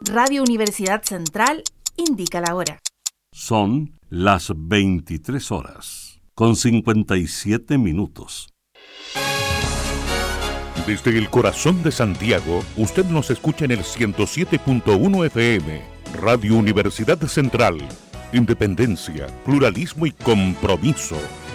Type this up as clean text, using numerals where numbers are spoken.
Radio Universidad Central indica la hora. Son las 23 horas, con 57 minutos. Desde el corazón de Santiago, usted nos escucha en el 107.1 FM, Radio Universidad Central. Independencia, pluralismo y compromiso.